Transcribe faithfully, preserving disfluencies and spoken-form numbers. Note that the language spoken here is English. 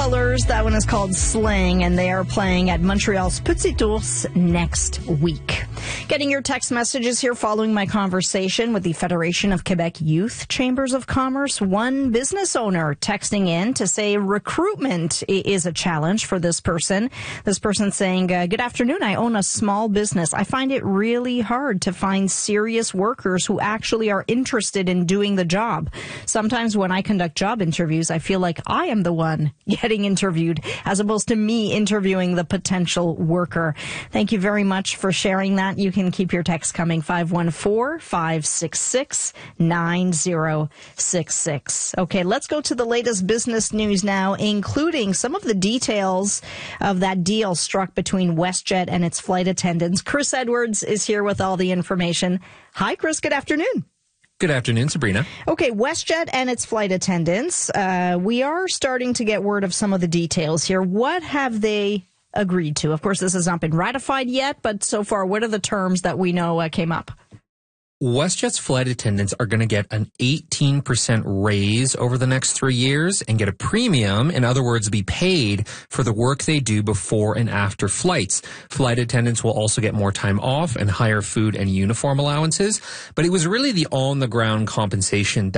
Colors. That one is called Sling, and they are playing at Montreal's Petit Ours next week. Getting your text messages here following my conversation with the Federation of Quebec Youth Chambers of Commerce. One business owner texting in to say recruitment is a challenge for this person. This person saying, uh, good afternoon, I own a small business. I find it really hard to find serious workers who actually are interested in doing the job. Sometimes when I conduct job interviews, I feel like I am the one getting interviewed as opposed to me interviewing the potential worker. Thank you very much for sharing that. You can keep your text coming, five one four, five six six, nine zero six six. Okay, let's go to the latest business news now, including some of the details of that deal struck between WestJet and its flight attendants. Chris Edwards is here with all the information. Hi, Chris. Good afternoon. Good afternoon, Sabrina. Okay, WestJet and its flight attendants. Uh, we are starting to get word of some of the details here. What have they agreed to? Of course, this has not been ratified yet, but so far, what are the terms that we know uh, came up? WestJet's flight attendants are going to get an eighteen percent raise over the next three years and get a premium, in other words, be paid for the work they do before and after flights. Flight attendants will also get more time off and higher food and uniform allowances, but it was really the on-the-ground compensation